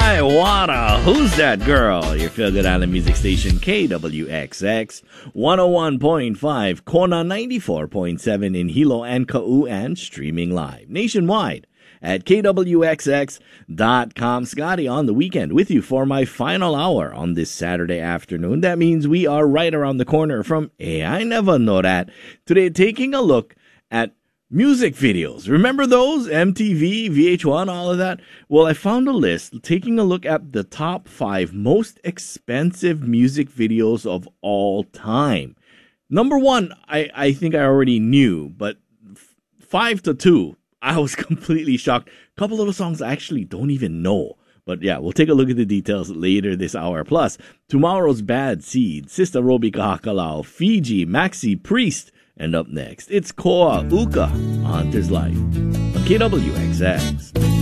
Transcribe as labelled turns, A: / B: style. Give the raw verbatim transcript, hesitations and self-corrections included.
A: My Wada, who's that girl? Your feel good island music station, K W X X, one oh one point five, Kona ninety-four point seven in Hilo and Kau, and streaming live nationwide at K W X X dot com. Scotty on the weekend with you for my final hour on this Saturday afternoon. That means we are right around the corner from Hey, I Never Know That. Today, taking a look at music videos. Remember those? M T V, V H one, all of that? Well, I found a list taking a look at the top five most expensive music videos of all time. Number one, I, I think I already knew, but f- five to two, I was completely shocked. A couple of the songs I actually don't even know. But yeah, we'll take a look at the details later this hour. Plus, tomorrow's Bad Seed, Sister Roby Kahakalao, Fiji, Maxi Priest, and up next, it's Koa Uka, Hunter's Life on K W X X.